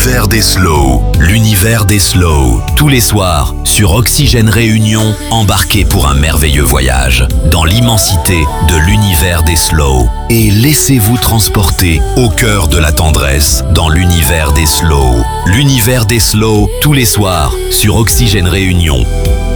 l'univers des slow. L'univers des slow. Tous les soirs, sur Oxygène Réunion, embarquez pour un merveilleux voyage dans l'immensité de l'univers des slow. Et laissez-vous transporter au cœur de la tendresse dans l'univers des slow. L'univers des slow, tous les soirs, sur Oxygène Réunion.